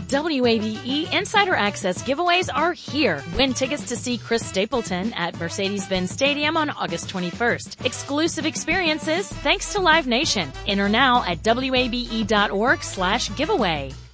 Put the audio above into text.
WABE Insider Access giveaways are here. Win tickets to see Chris Stapleton at Mercedes-Benz Stadium on August 21st. Exclusive experiences thanks to Live Nation. Enter now at WABE.org/giveaway.